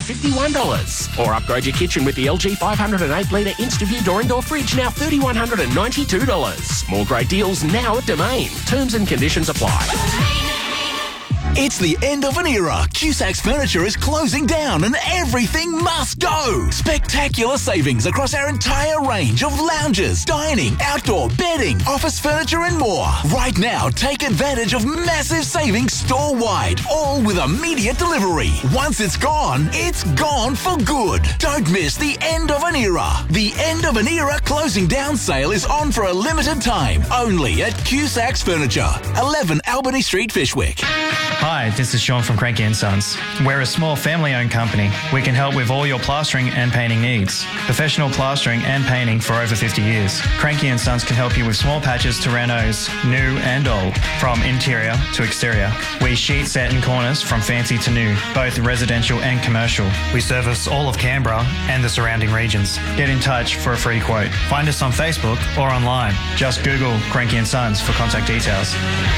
$51. Or upgrade your kitchen with the LG 508-litre InstaView door-and-door fridge, now $3,192. More great deals now at Domain. Terms and conditions apply. It's the end of an era. Cusac's Furniture is closing down and everything must go. Spectacular savings across our entire range of lounges, dining, outdoor, bedding, office furniture and more. Right now, take advantage of massive savings store-wide, all with immediate delivery. Once it's gone for good. Don't miss the end of an era. The end of an era closing down sale is on for a limited time, only at Cusac's Furniture, 11 Albany Street, Fishwick. Hi, this is Sean from Cranky & Sons. We're a small family-owned company. We can help with all your plastering and painting needs. Professional plastering and painting for over 50 years. Cranky & Sons can help you with small patches to renos, new and old, from interior to exterior. We sheet, set and corners from fancy to new, both residential and commercial. We service all of Canberra and the surrounding regions. Get in touch for a free quote. Find us on Facebook or online. Just Google Cranky & Sons for contact details.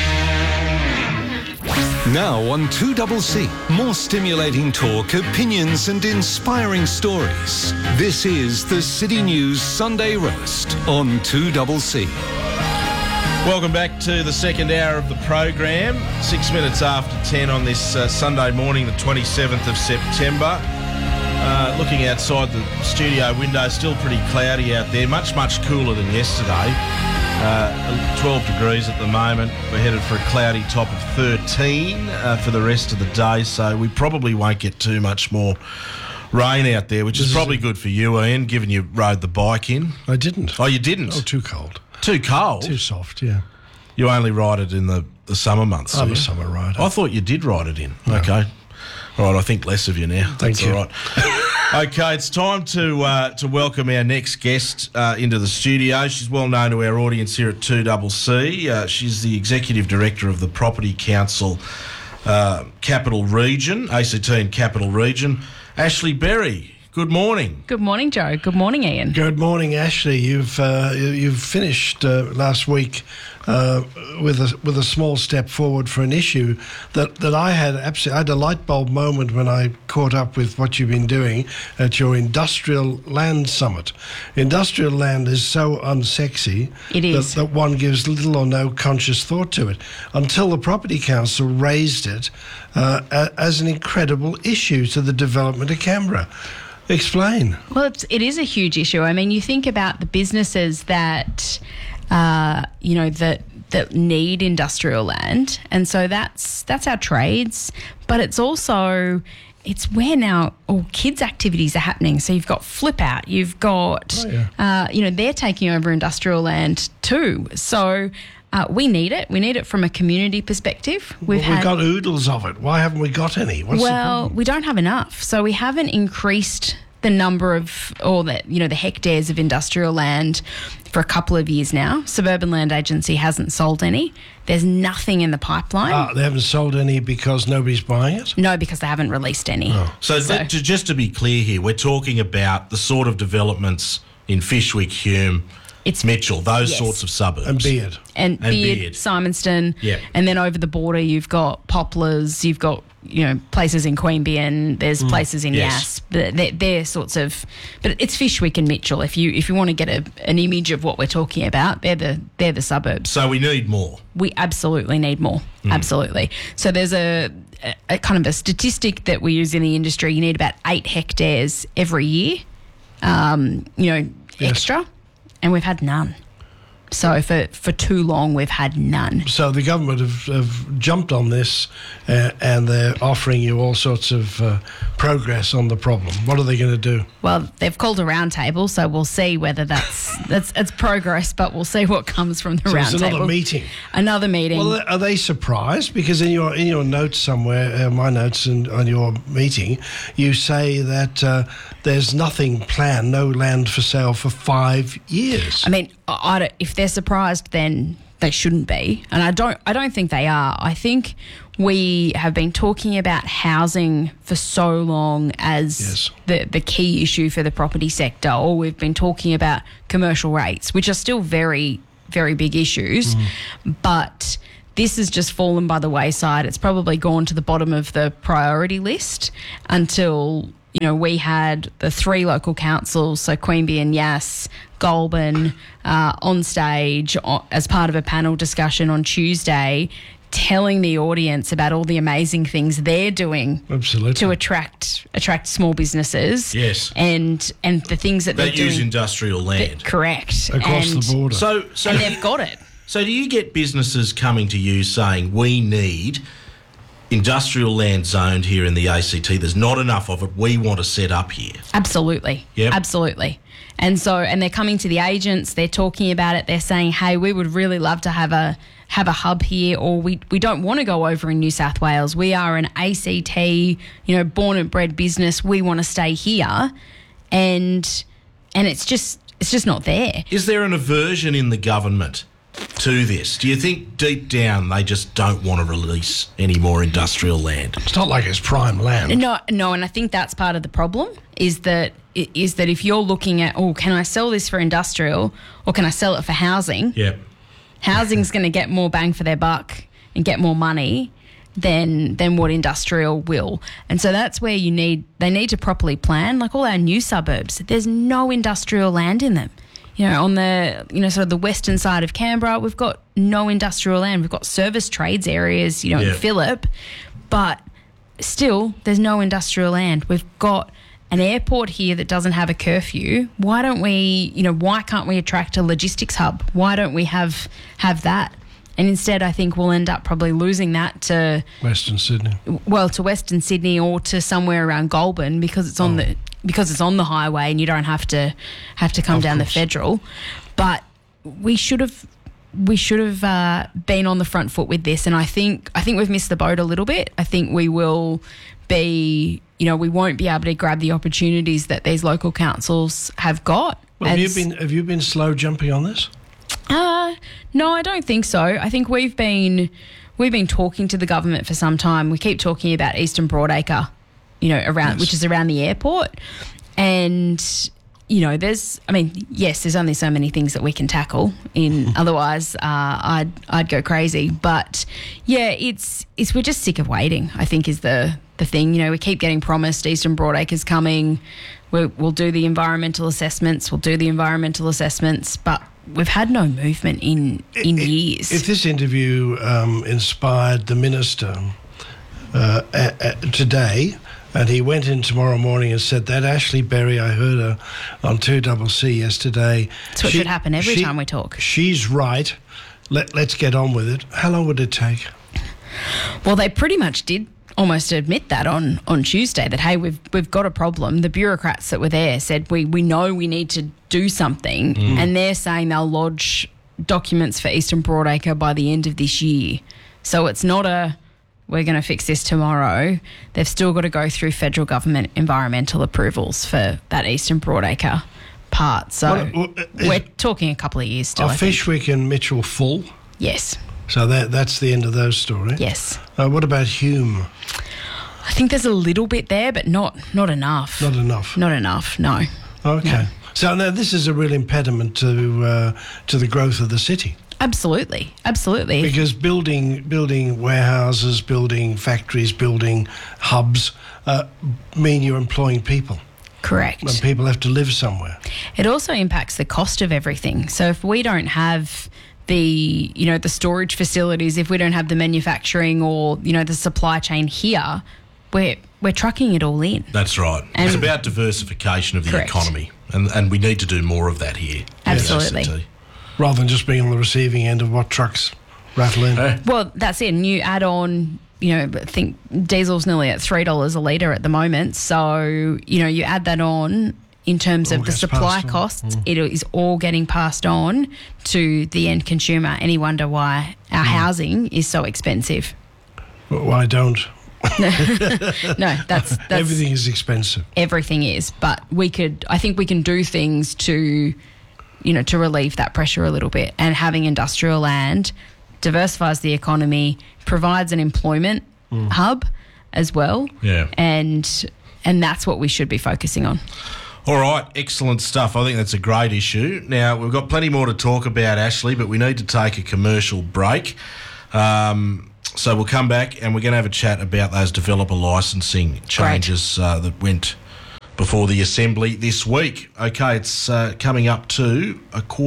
Now on 2CC, more stimulating talk, opinions and inspiring stories. This is the City News Sunday Roast on 2CC. Welcome back to the second hour of the program. 6 minutes after 10 on this Sunday morning, the 27th of September. Looking outside the studio window, still pretty cloudy out there. Much cooler than yesterday. 12 degrees at the moment. We're headed for a cloudy top of 13 for the rest of the day, so we probably won't get too much more rain out there, which is probably good for you, Ian, given you rode the bike in. I didn't. Oh, you didn't? Oh, too cold. Too cold? Too soft, yeah. You only ride it in the summer months, I'm a summer rider. I thought you did ride it in. No. Okay. All right, I think less of you now. Thank you. All right. Okay, it's time to welcome our next guest into the studio. She's well known to our audience here at 2CC. She's the Executive Director of the Property Council Capital Region, ACT and Capital Region. Ashley Berry, good morning. Good morning, Joe. Good morning, Ian. Good morning, Ashley. You've finished last week with a small step forward for an issue that I had absolutely. I had a light bulb moment when I caught up with what you've been doing at your Industrial Land Summit. Industrial land is so unsexy. It is. That one gives little or no conscious thought to it until the Property Council raised it as an incredible issue to the development of Canberra. Explain. Well, it is a huge issue. I mean, you think about the businesses that, that need industrial land, and so that's our trades. But it's also where now all kids' activities are happening. So you've got Flip Out, you've got, they're taking over industrial land too. So. We need it. We need it from a community perspective. We've got oodles of it. Why haven't we got any? What's the problem? We don't have enough. So we haven't increased the number of, the hectares of industrial land for a couple of years now. Suburban Land Agency hasn't sold any. There's nothing in the pipeline. They haven't sold any because nobody's buying it? No, because they haven't released any. Oh. So just to be clear here, we're talking about the sort of developments in Fishwick, Hume, it's Mitchell, those sorts of suburbs. And Beard. And Beard, Symonston. Yep. And then over the border, you've got Poplars, you've got, places in Queanbeyan, there's places in Yass. They're sorts of... But it's Fishwick and Mitchell. If you want to get an image of what we're talking about, they're the suburbs. So we need more. We absolutely need more. Absolutely. So there's a kind of a statistic that we use in the industry. You need about 8 hectares every year, extra. And we've had none. So for too long, we've had none. So the government have jumped on this and they're offering you all sorts of progress on the problem. What are they going to do? Well, they've called a round table, so we'll see whether that's progress, but we'll see what comes from the round table. So it's another meeting? Another meeting. Well, are they surprised? Because in your notes somewhere, my notes on your meeting, you say that there's nothing planned, no land for sale for 5 years. I mean, if they're surprised, then they shouldn't be, and I don't think they are. I think we have been talking about housing for so long as the key issue for the property sector, or we've been talking about commercial rates, which are still very, very big issues, but this has just fallen by the wayside. It's probably gone to the bottom of the priority list until you know, we had the 3 local councils, so Queanbeyan and Yass, Goulburn, on stage as part of a panel discussion on Tuesday, telling the audience about all the amazing things they're doing to attract small businesses. Yes. And the things that they're doing. They use industrial land. Correct. Across the border. So and they've got it. So do you get businesses coming to you saying, we need industrial land zoned here in the ACT, there's not enough of it, we want to set up here? Absolutely. Yep. Absolutely. And they're coming to the agents, they're talking about it, they're saying, hey, we would really love to have a hub here, or we don't want to go over in New South Wales. We are an ACT, you know, born and bred business. We want to stay here. And it's just not there. Is there an aversion in the government to this? Do you think deep down they just don't want to release any more industrial land? It's not like it's prime land. No, and I think that's part of the problem is that if you're looking at, can I sell this for industrial or can I sell it for housing? Yeah. Housing's going to get more bang for their buck and get more money than what industrial will. And so that's where they need to properly plan. Like all our new suburbs, there's no industrial land in them. You know, on the, you know, sort of the western side of Canberra, we've got no industrial land. We've got service trades areas, you know, in Phillip, but still there's no industrial land. We've got an airport here that doesn't have a curfew. Why can't we attract a logistics hub? Why don't we have that? And instead, I think we'll end up probably losing that to Western Sydney. Well, to Western Sydney or to somewhere around Goulburn because it's on the highway and you don't have to come down the federal. But we should have been on the front foot with this, and I think we've missed the boat a little bit. I think we will be, you know, we won't be able to grab the opportunities that these local councils have got. Well, have you been slow jumping on this? No, I don't think so. I think we've been talking to the government for some time. We keep talking about Eastern Broadacre, you know, which is around the airport. And, you know, there's only so many things that we can tackle otherwise I'd go crazy. But yeah, we're just sick of waiting, I think is the thing. You know, we keep getting promised Eastern Broadacre's coming. We'll do the environmental assessments. But we've had no movement in years. If this interview inspired the minister today, and he went in tomorrow morning and said that Ashley Berry, I heard her on 2CC yesterday. That's what should happen every time we talk. She's right. Let's get on with it. How long would it take? Well, they pretty much did almost admit that on Tuesday, that, hey, we've got a problem. The bureaucrats that were there said we know we need to do something, and they're saying they'll lodge documents for Eastern Broadacre by the end of this year. So it's not we're going to fix this tomorrow. They've still got to go through federal government environmental approvals for that Eastern Broadacre part. So we're talking a couple of years still. Are Fishwick and Mitchell full? Yes. So that's the end of those stories? Yes. What about Hume? I think there's a little bit there, but not enough. Not enough? Not enough, no. Okay. No. So now this is a real impediment to the growth of the city. Absolutely. Because building warehouses, building factories, building hubs mean you're employing people. Correct. And people have to live somewhere. It also impacts the cost of everything. So if we don't have the storage facilities, if we don't have the manufacturing or, the supply chain here, we're trucking it all in. That's right. And it's about diversification of the economy, and we need to do more of that here. Absolutely. Rather than just being on the receiving end of what trucks rattle in. Well, that's it. And you add on, I think diesel's nearly at $3 a litre at the moment. So, you add that on in terms of the supply costs, it is all getting passed on to the end consumer. Any wonder why our housing is so expensive? Well, I don't. No, that's everything is expensive. Everything is, but I think we can do things to relieve that pressure a little bit. And having industrial land diversifies the economy, provides an employment hub as well. Yeah. And that's what we should be focusing on. All right, excellent stuff. I think that's a great issue. Now, we've got plenty more to talk about, Ashley, but we need to take a commercial break. So we'll come back and we're going to have a chat about those developer licensing changes that went before the Assembly this week. Okay, it's coming up to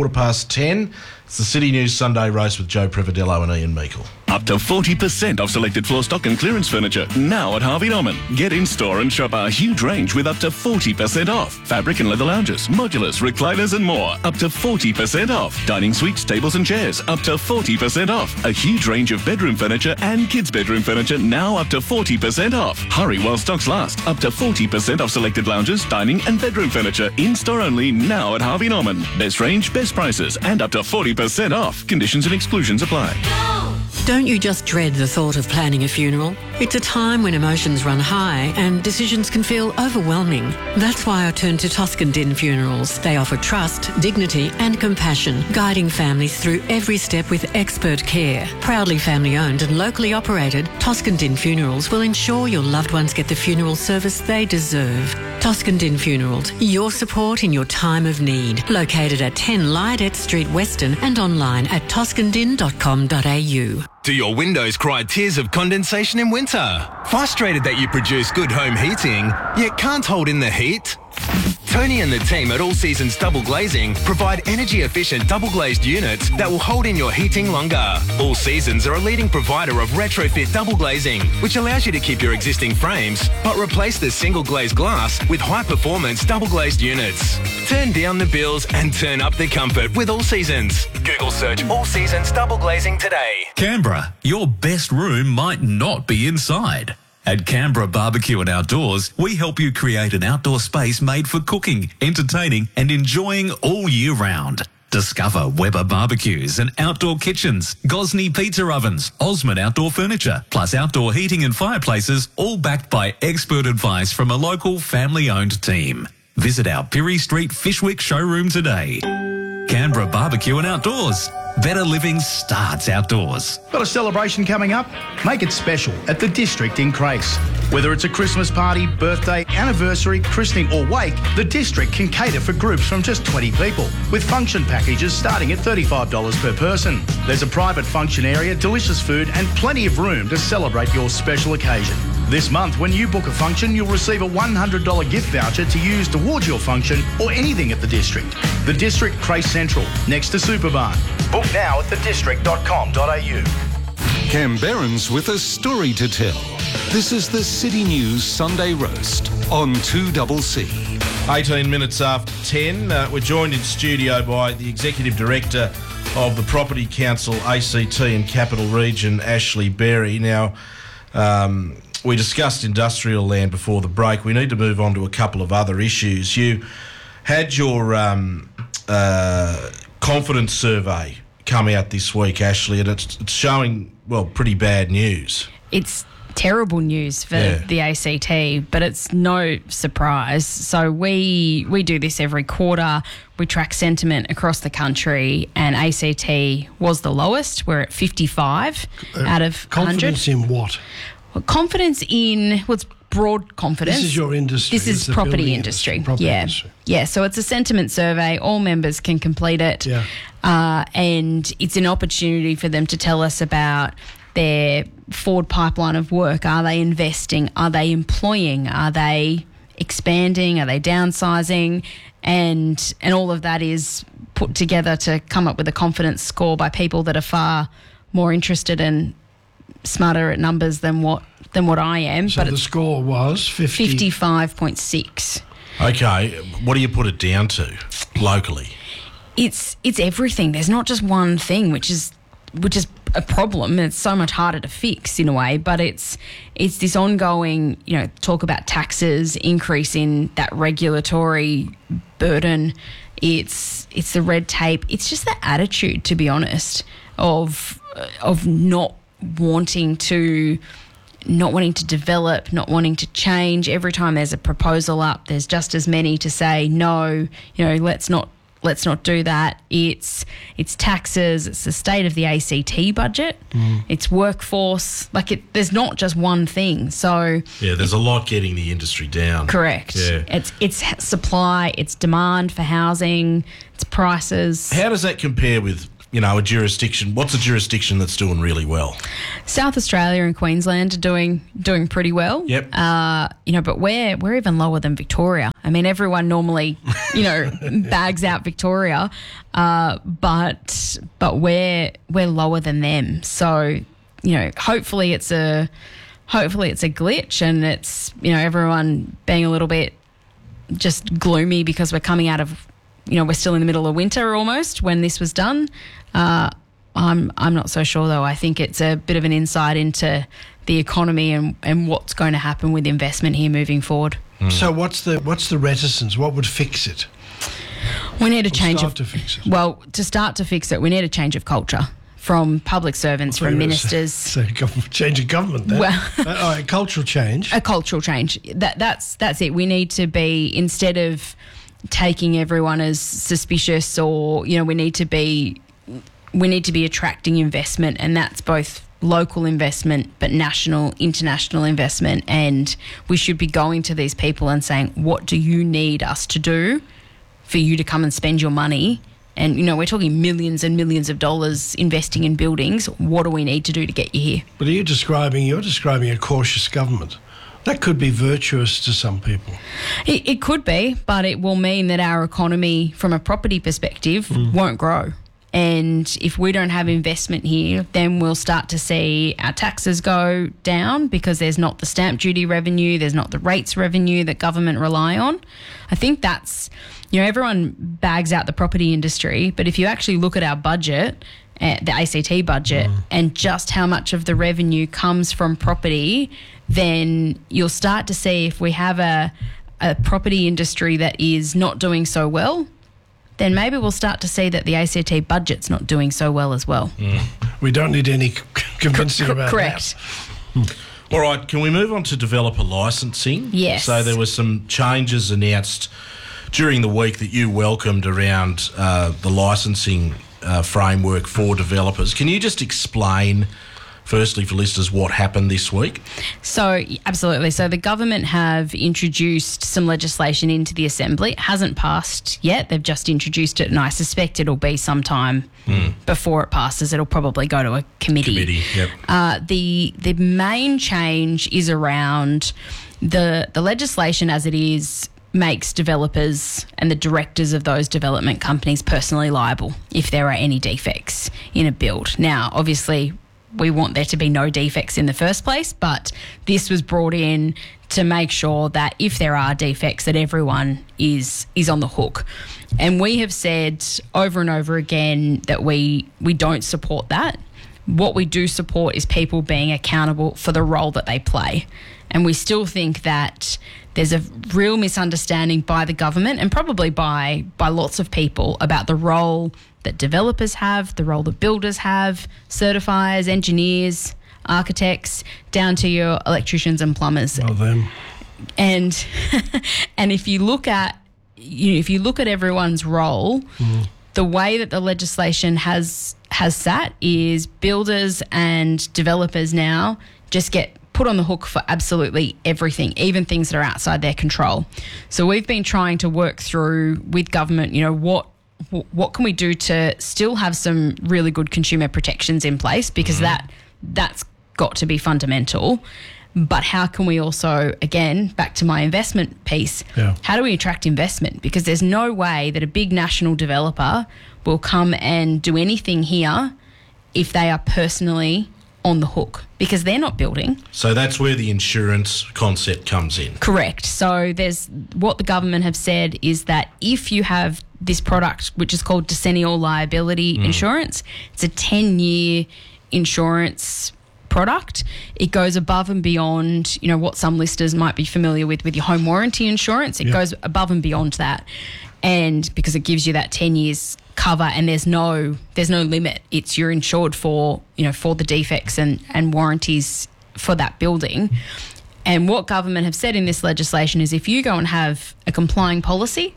10:15. It's the City News Sunday Roast with Joe Privadello and Ian Meikle. Up to 40% off selected floor stock and clearance furniture now at Harvey Norman. Get in store and shop our huge range with up to 40% off. Fabric and leather lounges, modulars, recliners and more. Up to 40% off. Dining suites, tables and chairs. Up to 40% off. A huge range of bedroom furniture and kids' bedroom furniture now up to 40% off. Hurry while stocks last. Up to 40% off selected lounges, dining and bedroom furniture. In store only now at Harvey Norman. Best range, best prices and up to 40% off. Conditions and exclusions apply. Don't you just dread the thought of planning a funeral? It's a time when emotions run high and decisions can feel overwhelming. That's why I turn to Toscan Din Funerals. They offer trust, dignity and compassion, guiding families through every step with expert care. Proudly family owned and locally operated, Toscan Din Funerals will ensure your loved ones get the funeral service they deserve. Toscan Din Funerals, your support in your time of need. Located at 10 Lydet Street, Weston and online at toscandin.com.au. Do your windows cry tears of condensation in winter? Frustrated that you produce good home heating, yet can't hold in the heat? Tony and the team at All Seasons Double Glazing provide energy-efficient double-glazed units that will hold in your heating longer. All Seasons are a leading provider of retrofit double glazing, which allows you to keep your existing frames, but replace the single-glazed glass with high-performance double-glazed units. Turn down the bills and turn up the comfort with All Seasons. Google search All Seasons Double Glazing today. Canberra, your best room might not be inside. At Canberra Barbecue and Outdoors, we help you create an outdoor space made for cooking, entertaining and enjoying all year round. Discover Weber barbecues and outdoor kitchens, Gosney pizza ovens, Osmond outdoor furniture, plus outdoor heating and fireplaces, all backed by expert advice from a local family-owned team. Visit our Pirie Street Fishwick showroom today. Canberra Barbecue and Outdoors. Better living starts outdoors. Got a celebration coming up? Make it special at the District in Crace. Whether it's a Christmas party, birthday, anniversary, christening or wake, the District can cater for groups from just 20 people, with function packages starting at $35 per person. There's a private function area, delicious food and plenty of room to celebrate your special occasion. This month, when you book a function, you'll receive a $100 gift voucher to use towards your function or anything at the District. The District Crace Central, next to Superbarn. Book now at thedistrict.com.au. Canberrans with a story to tell. This is the City News Sunday Roast on 2CC. 18 minutes after 10. We're joined in studio by the Executive Director of the Property Council ACT and Capital Region, Ashley Berry. Now, we discussed industrial land before the break. We need to move on to a couple of other issues. You had your confidence survey come out this week, Ashley, and it's showing, well, pretty bad news. It's terrible news for the ACT, but it's no surprise. So we do this every quarter. We track sentiment across the country, and ACT was the lowest. We're at 55 out of 100. Confidence in what? Well, confidence in what's broad confidence. This is your industry. This is property industry. Yeah. So it's a sentiment survey. All members can complete it. Yeah. And it's an opportunity for them to tell us about their forward pipeline of work. Are they investing? Are they employing? Are they expanding? Are they downsizing? And all of that is put together to come up with a confidence score by people that are far more interested and smarter at numbers than what I am. So the score was 55.6. Okay, what do you put it down to locally? It's everything. There's not just one thing, which is a problem. It's so much harder to fix in a way, but it's this ongoing, talk about taxes, increase in that regulatory burden. It's the red tape. It's just the attitude, to be honest, of not wanting to develop, not wanting to change. Every time there's a proposal up, there's just as many to say no. Let's not do that. It's taxes. It's the state of the ACT budget. It's workforce. There's not just one thing. So there's a lot getting the industry down. Correct. Yeah. It's supply. It's demand for housing. It's prices. How does that compare with a jurisdiction. What's a jurisdiction that's doing really well? South Australia and Queensland are doing pretty well. Yep. But we're even lower than Victoria. I mean, everyone normally, bags out Victoria, but we're lower than them. So, hopefully it's a glitch, and it's everyone being a little bit just gloomy because we're coming out of, we're still in the middle of winter almost when this was done. I'm not so sure though. I think it's a bit of an insight into the economy and what's going to happen with investment here moving forward. So what's the reticence? What would fix it? We need a change to fix it. Well, to start to fix it, we need a change of culture from public servants, from ministers. So change of government then. Well, a cultural change. A cultural change. That's it. We need to be, instead of taking everyone as suspicious, or we need to be attracting investment, and that's both local investment but national, international investment. And we should be going to these people and saying, what do you need us to do for you to come and spend your money? And we're talking millions and millions of dollars investing in buildings. What do we need to do to get you here? But you're describing a cautious government. That could be virtuous to some people. It could be, but it will mean that our economy, from a property perspective, won't grow. And if we don't have investment here, then we'll start to see our taxes go down because there's not the stamp duty revenue, there's not the rates revenue that government rely on. I think that's, everyone bags out the property industry, but if you actually look at our budget, the ACT budget, and just how much of the revenue comes from property, then you'll start to see, if we have a property industry that is not doing so well, then maybe we'll start to see that the ACT budget's not doing so well as well. We don't need any convincing about correct. that. All right, can we move on to developer licensing? Yes. So there were some changes announced during the week that you welcomed around the licensing framework for developers. Can you just explain, firstly for listeners, what happened this week? So, absolutely. So the government have introduced some legislation into the Assembly. It hasn't passed yet. They've just introduced it, and I suspect it'll be sometime before it passes. It'll probably go to a committee. Yep. The main change is around the legislation as it is makes developers and the directors of those development companies personally liable if there are any defects in a build. Now, obviously, we want there to be no defects in the first place, but this was brought in to make sure that if there are defects, that everyone is on the hook. And we have said over and over again that we don't support that. What we do support is people being accountable for the role that they play. And we still think that there's a real misunderstanding by the government and probably by lots of people about the role that developers have, the role that builders have, certifiers, engineers, architects, down to your electricians and plumbers. Well, them. And if you look at everyone's role, the way that the legislation has sat is builders and developers now just get put on the hook for absolutely everything, even things that are outside their control. So we've been trying to work through with government, what can we do to still have some really good consumer protections in place, because that's got to be fundamental. But how can we also, again, back to my investment piece, how do we attract investment? Because there's no way that a big national developer will come and do anything here if they are personally on the hook, because they're not building. So that's where the insurance concept comes in. Correct. So there's what the government have said is that if you have this product, which is called decennial liability insurance, it's a 10-year insurance product. It goes above and beyond, what some listeners might be familiar with your home warranty insurance. It goes above and beyond that. And because it gives you that 10 years cover, and there's no limit. It's you're insured for, for the defects and warranties for that building. And what government have said in this legislation is if you go and have a complying policy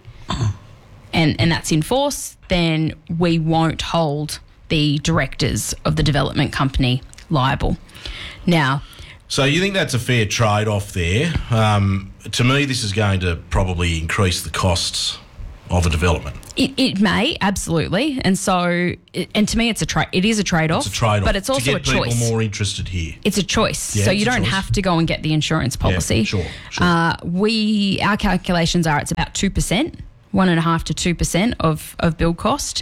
and that's in force, then we won't hold the directors of the development company liable. Now, so you think that's a fair trade-off there? To me, this is going to probably increase the costs of a development. It may, absolutely. And so, and to me, it is a trade-off. It's a trade-off. But it's also a choice. To get people more interested here. It's a choice. So you don't have to go and get the insurance policy. Yeah, sure. Our calculations are it's about 2%, 1.5% to 2% of build cost.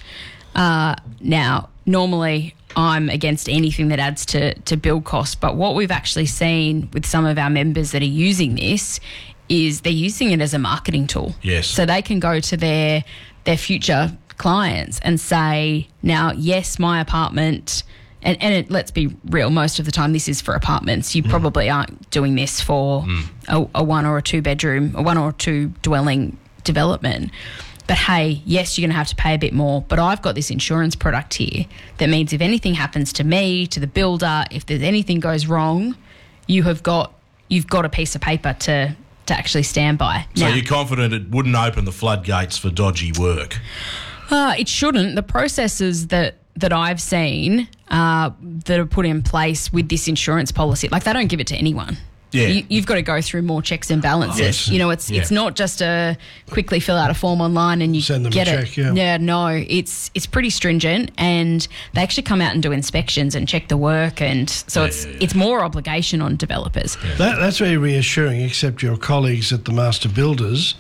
Now, normally I'm against anything that adds to build cost, but what we've actually seen with some of our members that are using this is they're using it as a marketing tool. Yes. So they can go to their future clients and say, now, yes, my apartment, and let's be real, most of the time this is for apartments. You probably aren't doing this for a one or a two bedroom, a one or two dwelling development. But hey, yes, you're going to have to pay a bit more, but I've got this insurance product here that means if anything happens to me, to the builder, if there's anything goes wrong, you've got a piece of paper to actually stand by. So now, you're confident it wouldn't open the floodgates for dodgy work? It shouldn't. The processes that I've seen that are put in place with this insurance policy, like they don't give it to anyone. Yeah. You've got to go through more checks and balances. Yes. You know, it's not just a quickly fill out a form online and you send them get a it. check, yeah. Yeah, no, it's pretty stringent, and they actually come out and do inspections and check the work, and so it's more obligation on developers. Yeah. That's very reassuring, except your colleagues at the Master Builders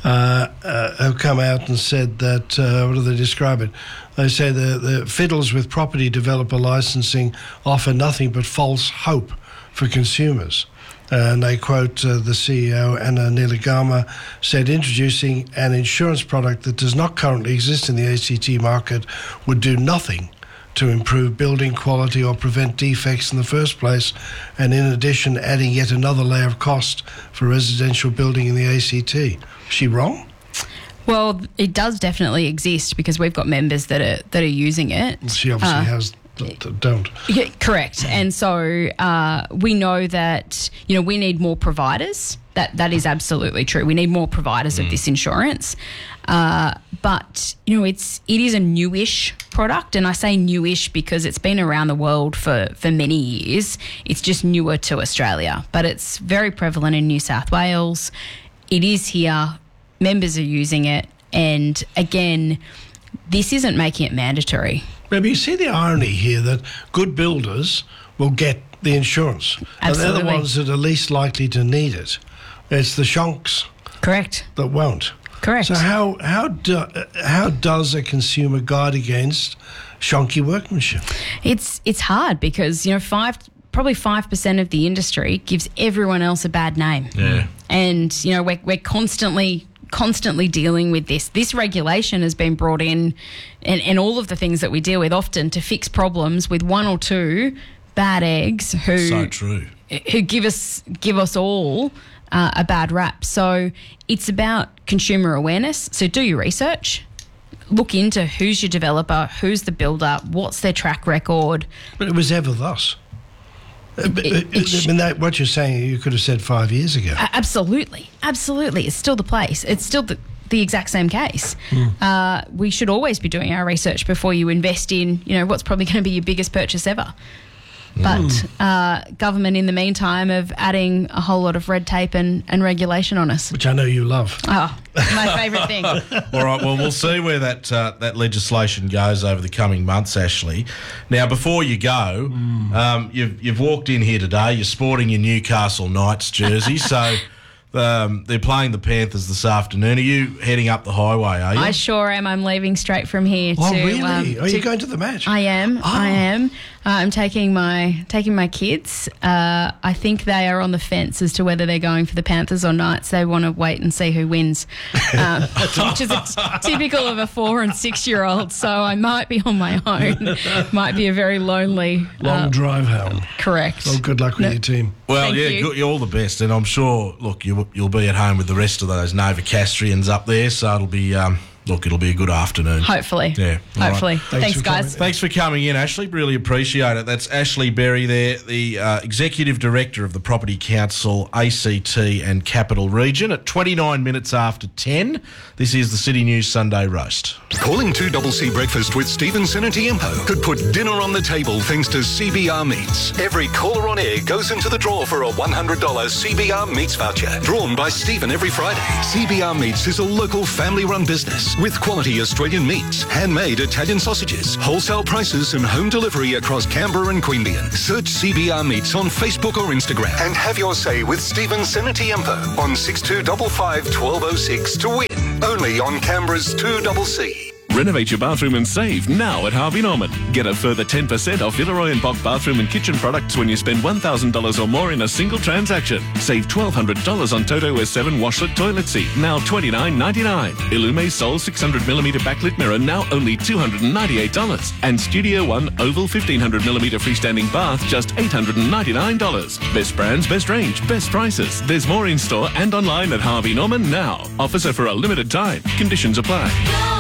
have come out and said that, what do they describe it? They say the fiddles with property developer licensing offer nothing but false hope for consumers. And they quote the CEO, Anna Nilagama, said introducing an insurance product that does not currently exist in the ACT market would do nothing to improve building quality or prevent defects in the first place, and in addition adding yet another layer of cost for residential building in the ACT. Is she wrong? Well, it does definitely exist because we've got members that are using it. She obviously has. Don't. Yeah, correct. And so we know that, we need more providers. That is absolutely true. We need more providers of this insurance. But, it is a newish product. And I say newish because it's been around the world for many years. It's just newer to Australia. But it's very prevalent in New South Wales. It is here. Members are using it. And again, this isn't making it mandatory. But you see the irony here that good builders will get the insurance. Absolutely. And they're the ones that are least likely to need it. It's the shonks. Correct. That won't. Correct. So how does a consumer guard against shonky workmanship? It's hard because, probably 5% of the industry gives everyone else a bad name. Yeah. And, we're constantly dealing with this. This regulation has been brought in and all of the things that we deal with often to fix problems with one or two bad eggs who give us all a bad rap. So it's about consumer awareness. So do your research. Look into who's your developer, who's the builder, what's their track record. But it was ever thus. What you're saying, you could have said 5 years ago. Absolutely. It's still the place. It's still the exact same case. We should always be doing our research before you invest in, what's probably going to be your biggest purchase ever. But government, in the meantime, of adding a whole lot of red tape and regulation on us. Which I know you love. Oh, my favourite thing. All right, well, we'll see where that legislation goes over the coming months, Ashley. Now, before you go, you've walked in here today. You're sporting your Newcastle Knights jersey, so... they're playing the Panthers this afternoon. Are you heading up the highway, are you? I sure am. I'm leaving straight from here. Really? Are you going to the match? I am. Oh. I am. I'm taking my kids. I think they are on the fence as to whether they're going for the Panthers or Knights. They want to wait and see who wins, which is typical of a 4 and 6 year old. So I might be on my own. Might be a very lonely long drive home. Correct. Well, good luck with your team. Well, you're all the best, and I'm sure. Look, you'll be at home with the rest of those Novocastrians up there, so it'll be look, it'll be a good afternoon. Hopefully. Yeah. All Hopefully. right. Thanks guys. Thanks for coming in, Ashley. Really appreciate it. That's Ashley Berry there, the Executive Director of the Property Council, ACT and Capital Region. At 29 minutes after 10, this is the City News Sunday Roast. Calling 2CC Breakfast with Stephen Senatiempo could put dinner on the table thanks to CBR Meats. Every caller on air goes into the draw for a $100 CBR Meats voucher, drawn by Stephen every Friday. CBR Meats is a local family-run business with quality Australian meats, handmade Italian sausages, wholesale prices and home delivery across Canberra and Queanbeyan. Search CBR Meats on Facebook or Instagram and have your say with Stephen Senatiempo on 6255 1206 to win. Only on Canberra's 2CC. Renovate your bathroom and save now at Harvey Norman. Get a further 10% off Villeroy and Bock bathroom and kitchen products when you spend $1,000 or more in a single transaction. Save $1,200 on Toto S7 washlet toilet seat, now $29.99. Illume Sol 600mm backlit mirror, now only $298. And Studio One Oval 1500mm freestanding bath, just $899. Best brands, best range, best prices. There's more in store and online at Harvey Norman now. Offers are for a limited time. Conditions apply.